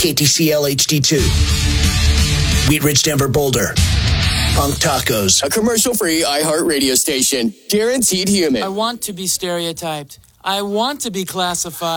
KTCL HD2. Wheat Ridge, Denver, Boulder. Punk Tacos. A commercial-free iHeart radio station. Guaranteed human. I want to be stereotyped. I want to be classified.